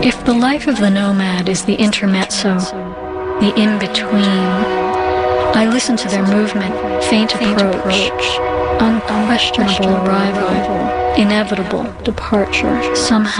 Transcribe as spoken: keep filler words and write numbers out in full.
If the life of the nomad is the intermezzo, the in-between, I listen to their movement, faint approach, unquestionable arrival, inevitable departure, somehow